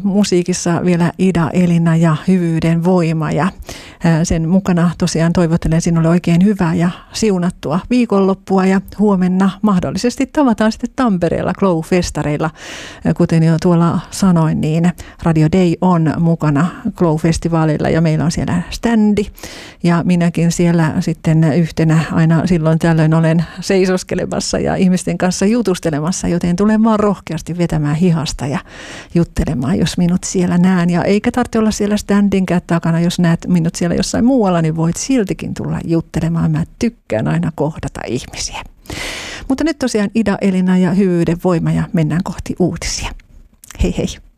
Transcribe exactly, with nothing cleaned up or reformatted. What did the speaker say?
musiikissa vielä Ida Elina ja Hyvyyden voima ja sen mukana tosiaan toivottelen sinulle oikein hyvää ja siunattua viikonloppua ja huomenna mahdollisesti tavataan sitten Tampereella Glow-festareilla. Kuten jo tuolla sanoin, niin Radio Day on mukana Glow-festivaalilla ja meillä on siellä standi ja minäkin siellä sitten yhtenä aina silloin tällöin olen seisoskelemassa ja ihmisten kanssa jutustelemassa, joten tulen vaan rohkeasti vetämään hihasta ja juttelemaan, jos minut siellä näen. Ja eikä tarvitse olla siellä standinkään takana, jos näet minut siellä jossain muualla, niin voit siltikin tulla juttelemaan. Mä tykkään aina kohdata ihmisiä. Mutta nyt tosiaan Ida Elina ja Hyvyyden voima ja mennään kohti uutisia. Hei hei!